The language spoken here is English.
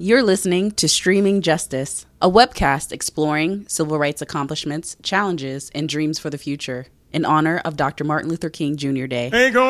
You're listening to Streaming Justice, a webcast exploring civil rights accomplishments, challenges, and dreams for the future in honor of Dr. Martin Luther King Jr. Day.